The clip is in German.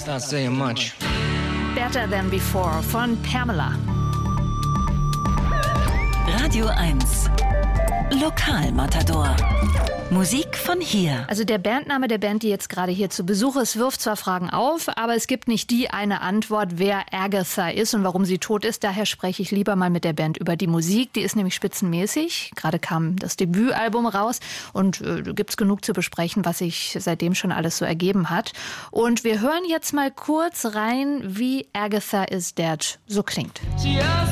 Not saying much. Better Than Before von Pamela. Radio 1 Lokalmatador. Musik von hier. Also der Bandname der Band, die jetzt gerade hier zu Besuch ist, wirft zwar Fragen auf, aber es gibt nicht die eine Antwort, wer Agatha ist und warum sie tot ist. Daher spreche ich lieber mal mit der Band über die Musik. Die ist nämlich spitzenmäßig. Gerade kam das Debütalbum raus und gibt's genug zu besprechen, was sich seitdem schon alles so ergeben hat. Und wir hören jetzt mal kurz rein, wie Agatha Is Dead so klingt.